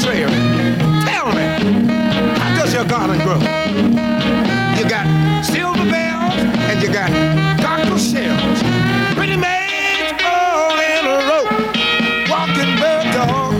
trail. Tell me, how does your garden grow? You got silver bells and you got cockle shells. Pretty maids all in a row, walking bird dog.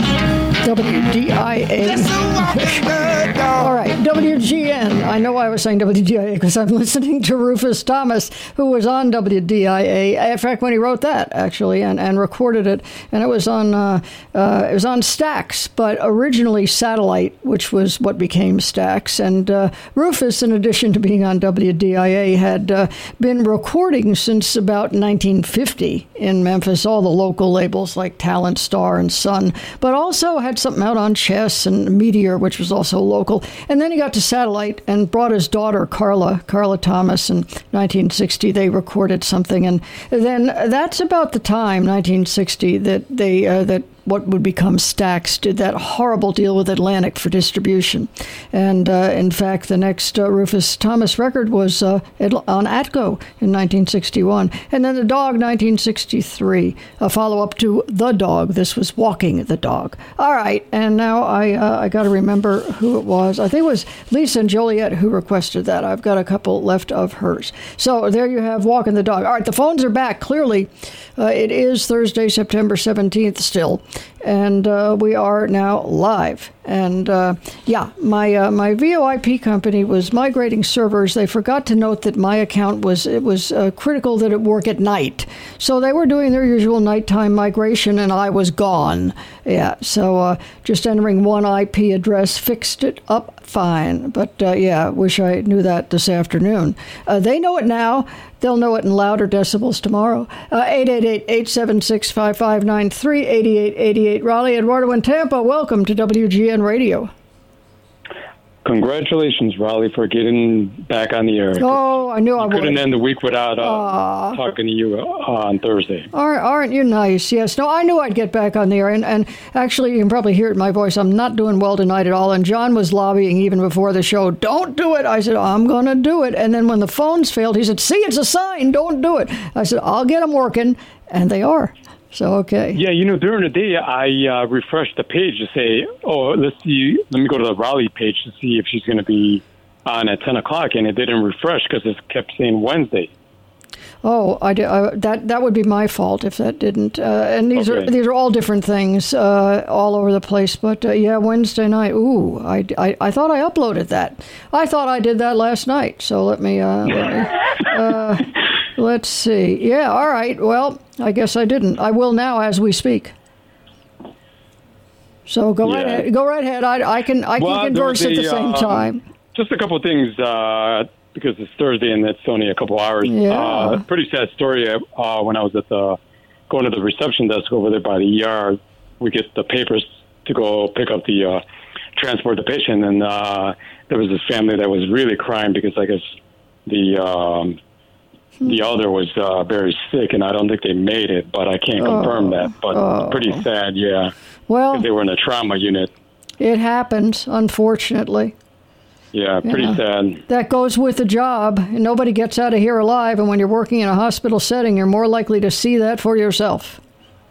WDIA. Just a walking bird dog. All right, WGN. I know I was saying WDIA because I'm listening to Rufus Thomas, who was on WDIA. In fact, when he wrote that, actually, and recorded it, and it was on Stax, but originally Satellite, which was what became Stax. And Rufus, in addition to being on WDIA, had been recording since about 1950 in Memphis, all the local labels like Talent, Star, and Sun, but also had something out on Chess and Meteor, which was also local. And then he got to Satellite and brought his daughter, Carla Thomas, in 1960. They recorded something. And then that's about the time, 1960, that that what would become Stax did that horrible deal with Atlantic for distribution. And in fact, the next Rufus Thomas record was on Atco in 1961. And then The Dog, 1963, a follow-up to The Dog. This was Walking the Dog. All right, and now I got to remember who it was. I think it was Lisa and Joliet who requested that. I've got a couple left of hers. So there you have Walking the Dog. All right, the phones are back. Clearly, it is Thursday, September 17th still. And we are now live. And my VoIP company was migrating servers. They forgot to note that my account was critical that it work at night. So they were doing their usual nighttime migration, and I was gone. Yeah, so just entering one IP address fixed it up fine. But wish I knew that this afternoon. They know it now. They'll know it in louder decibels tomorrow. 888-876-5593, 8888 Raleigh, Eduardo, and Tampa. Welcome to WGN Radio. Congratulations, Raleigh, for getting back on the air. Oh, I knew I would. Couldn't end the week without talking to you on Thursday. Aren't you nice? Yes. No, I knew I'd get back on the air. And actually, you can probably hear it in my voice. I'm not doing well tonight at all. And John was lobbying even before the show. Don't do it. I said, I'm going to do it. And then when the phones failed, he said, see, it's a sign. Don't do it. I said, I'll get them working. And they are. So, okay. Yeah, during the day, I refreshed the page to say, let me go to the Raleigh page to see if she's going to be on at 10 o'clock, and it didn't refresh because it kept saying Wednesday. Oh, that would be my fault if that didn't. And these are all different things all over the place. But Wednesday night. Ooh, I thought I uploaded that. I thought I did that last night. So let me let's see. Yeah, all right. Well, I guess I didn't. I will now as we speak. So go right ahead. Go right ahead. I can converse at the same time. Just a couple of things. Because it's Thursday and it's only a couple hours. Yeah. Pretty sad story. When I was going to the reception desk over there by the ER, we get the papers to go pick up the transport the patient, and there was this family that was really crying because I guess the elder was very sick, and I don't think they made it, but I can't confirm that. But pretty sad, yeah. Well, they were in a trauma unit. It happens, unfortunately. Yeah, pretty sad. That goes with the job. Nobody gets out of here alive, and when you're working in a hospital setting, you're more likely to see that for yourself.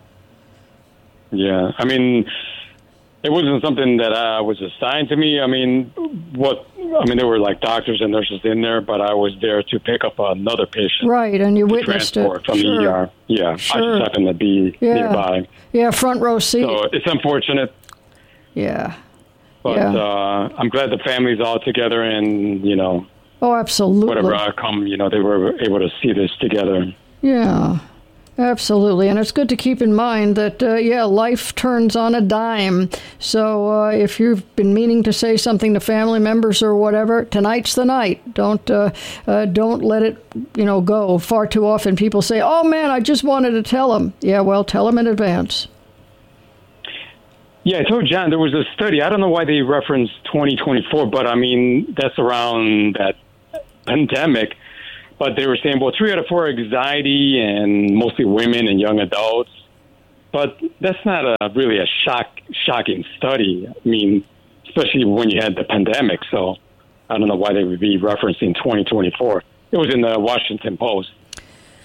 Yeah, it wasn't something that was assigned to me. There were like doctors and nurses in there, but I was there to pick up another patient. Right, and you witnessed it. From the ER. Yeah, sure. I just happened to be nearby. Yeah, front row seat. So it's unfortunate. Yeah. But I'm glad the family's all together and, Oh, absolutely. Whatever outcome, they were able to see this together. Yeah, absolutely. And it's good to keep in mind that, life turns on a dime. So if you've been meaning to say something to family members or whatever, tonight's the night. Don't let it, go. Far too often people say, oh, man, I just wanted to tell them. Yeah, well, tell them in advance. Yeah, I told John there was a study. I don't know why they referenced 2024, but that's around that pandemic. But they were saying, 3 out of 4 anxiety and mostly women and young adults. But that's not really a shocking study. Especially when you had the pandemic. So I don't know why they would be referencing 2024. It was in the Washington Post.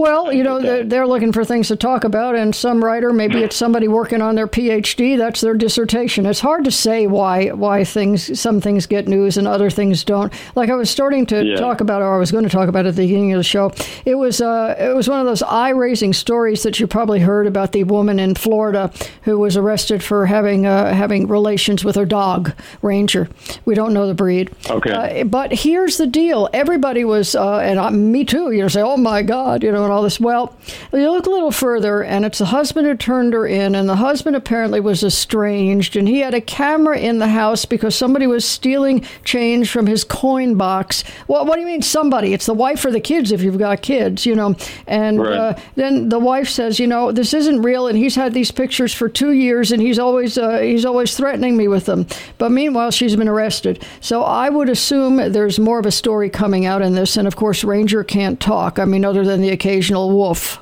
Well, they're looking for things to talk about, and some writer, maybe it's somebody working on their PhD, that's their dissertation. It's hard to say why some things get news and other things don't. Like I was starting to talk about, or I was going to talk about at the beginning of the show. It was one of those eye-raising stories that you probably heard about the woman in Florida who was arrested for having relations with her dog, Ranger. We don't know the breed. Okay. But here's the deal. Everybody was, me too, say, oh my God, and all this. Well, you look a little further, and it's the husband who turned her in, and the husband apparently was estranged, and he had a camera in the house because somebody was stealing change from his coin box. Well, what do you mean somebody? It's the wife or the kids if you've got kids, And right. Then the wife says, this isn't real, and he's had these pictures for 2 years, and he's always threatening me with them. But meanwhile, she's been arrested. So I would assume there's more of a story coming out in this, and of course, Ranger can't talk. I mean, other than the occasional woof.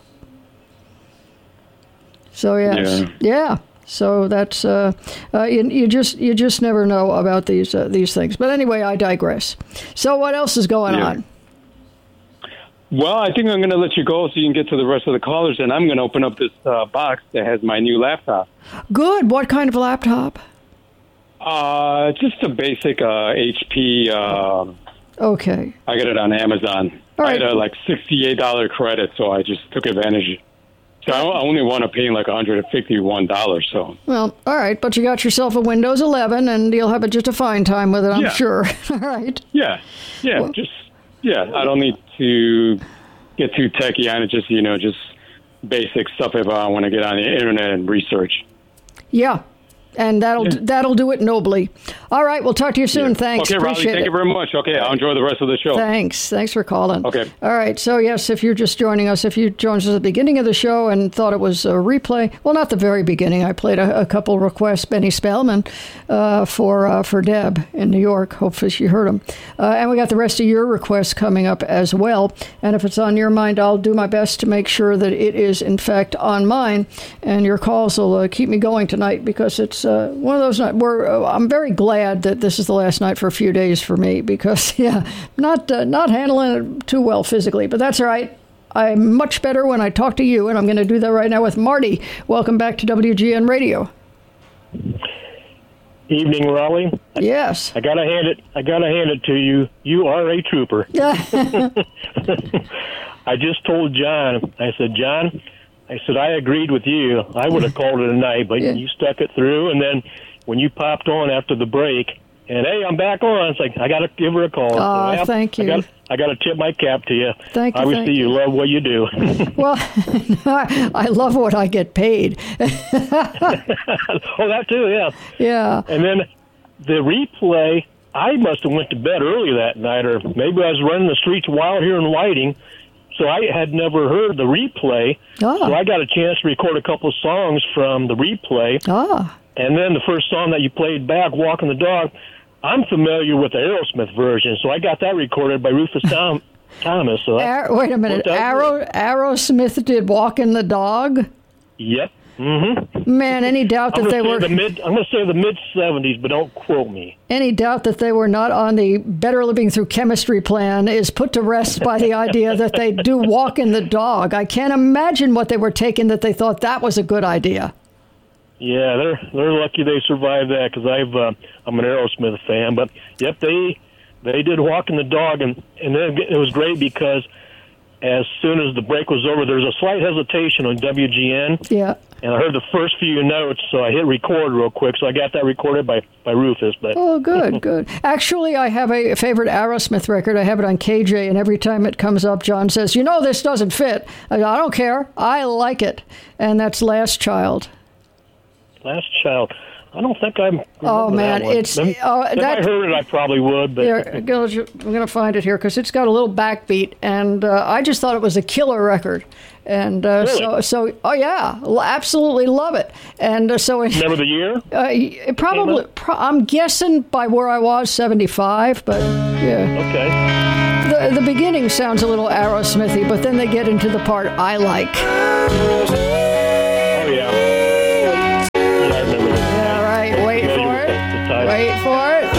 So yeah. So that's you just never know about these things. But anyway, I digress. So what else is going on? Well, I think I'm going to let you go so you can get to the rest of the callers, and I'm going to open up this box that has my new laptop. Good. What kind of laptop? Just a basic HP. Okay. I got it on Amazon. All right. I had a $68 credit, so I just took advantage. So I only want to pay like $151. So. Well, all right, but you got yourself a Windows 11, and you'll have just a fine time with it, I'm sure. All right. Yeah. Well, I don't need to get too techy on it. Just just basic stuff if I want to get on the internet and research. Yeah. And that'll do it nobly. All right, we'll talk to you soon. Thanks. Okay, Robbie, thank you very much. Okay, I'll enjoy the rest of the show. Thanks for calling. Okay. All right, so yes, if you're just joining us, if you joined us at the beginning of the show and thought it was a replay, well, not the very beginning. I played a couple requests, Benny Spellman, for Deb in New York. Hopefully she heard them. And we got the rest of your requests coming up as well. And if it's on your mind, I'll do my best to make sure that it is, in fact, on mine. And your calls will keep me going tonight because it's one of those nights where I'm very glad that this is the last night for a few days for me because, not handling it too well physically, but that's all right. I'm much better when I talk to you, and I'm going to do that right now with Marty. Welcome back to WGN Radio. Evening, Raleigh. Yes. I gotta hand it to you. You are a trooper. I just told John. I said, John, I agreed with you. I would have called it a night, but you stuck it through. And then when you popped on after the break, and hey, I'm back on. It's like I got to give her a call. Oh, thank you. I got to tip my cap to you. Thank you. Obviously, you love what you do. Well, I love what I get paid. Oh, that too, yeah. Yeah. And then the replay, I must have went to bed early that night, or maybe I was running the streets wild here in Whiting. So I had never heard the replay, so I got a chance to record a couple of songs from the replay. And then the first song that you played back, Walking the Dog, I'm familiar with the Aerosmith version, so I got that recorded by Rufus Thomas. So wait a minute, Aerosmith did Walking the Dog? Yep. Mm-hmm. Man, any doubt that they were... I'm going to say the mid-'70s, but don't quote me. Any doubt that they were not on the Better Living Through Chemistry plan is put to rest by the idea that they do Walking the Dog. I can't imagine what they were taking that they thought that was a good idea. Yeah, they're lucky they survived that because I'm an Aerosmith fan. But, yep, they did Walking the Dog, and then it was great because as soon as the break was over, there was a slight hesitation on WGN. Yeah. And I heard the first few notes, so I hit record real quick. So I got that recorded by Rufus. But oh, good. Actually, I have a favorite Aerosmith record. I have it on KJ, and every time it comes up, John says, this doesn't fit. I don't care. I like it. And that's Last Child. Last Child. I don't think I'm. Oh man, if I heard it, I probably would. But I'm going to find it here because it's got a little backbeat, and I just thought it was a killer record. And really? so oh yeah, absolutely love it. And so remember the year? Probably. I'm guessing by where I was, 75, but yeah. Okay. The beginning sounds a little Aerosmithy, but then they get into the part I like. Oh yeah. Wait for it.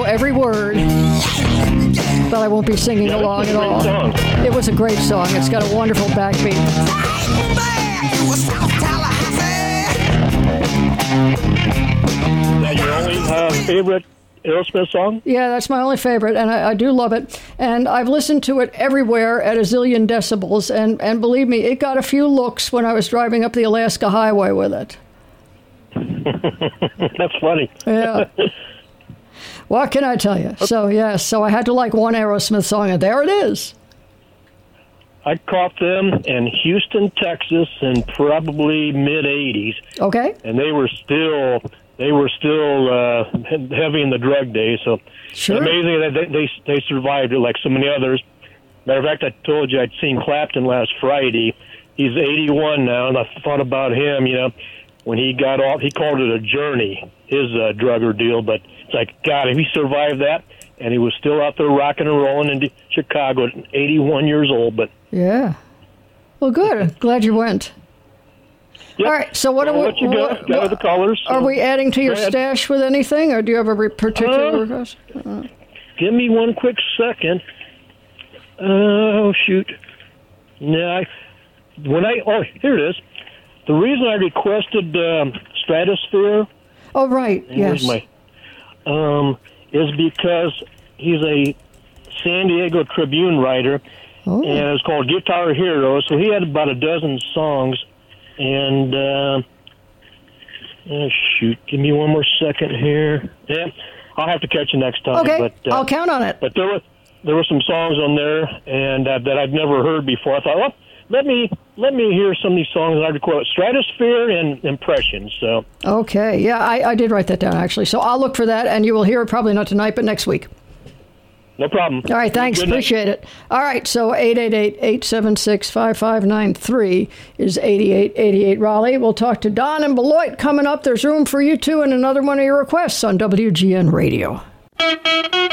know every word, but I won't be singing along at all. It was a great song. It's got a wonderful backbeat. Is that your only favorite Aerosmith song? Yeah, that's my only favorite, and I do love it. And I've listened to it everywhere at a zillion decibels, and believe me, it got a few looks when I was driving up the Alaska Highway with it. That's funny. Yeah. What can I tell you? So, yes, so I had to like one Aerosmith song, and there it is. I caught them in Houston, Texas in probably mid-'80s. Okay. And they were still heavy in the drug days. So sure. Amazing that they survived it like so many others. Matter of fact, I told you I'd seen Clapton last Friday. He's 81 now, and I thought about him, when he got off, he called it a journey, his drug ordeal, but it's like, God, if he survived that, and he was still out there rocking and rolling in Chicago at 81 years old. But yeah. Well, good. Glad you went. Yep. All right, so what let you go. Gather the colors. Are we adding to your stash with anything, or do you have a particular request? Give me one quick second. Oh, shoot. No, here it is. The reason I requested Stratosphere. Oh, right, yes. Is because he's a San Diego Tribune writer, and it's called Guitar Hero. So he had about a dozen songs, and shoot, give me one more second here. Yeah, I'll have to catch you next time. Okay, but, I'll count on it. But there were some songs on there, and that I'd never heard before. I thought, well, let me hear some of these songs. And I quote Stratosphere and Impressions. So okay, yeah, I did write that down actually. So I'll look for that, and you will hear it probably not tonight, but next week. No problem. All right, thanks. Appreciate it. All right, so 888-876-5593 is 8888 Raleigh. We'll talk to Don and Beloit coming up. There's room for you, too, and another one of your requests on WGN Radio.